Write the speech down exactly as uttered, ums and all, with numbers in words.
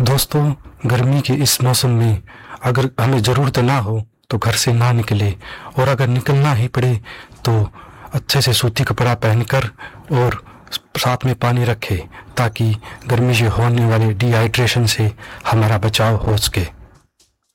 दोस्तों, गर्मी के इस मौसम में अगर हमें ज़रूरत ना हो तो घर से ना निकले, और अगर निकलना ही पड़े तो अच्छे से सूती कपड़ा पहनकर और साथ में पानी रखें ताकि गर्मी से होने वाले डिहाइड्रेशन से हमारा बचाव हो सके।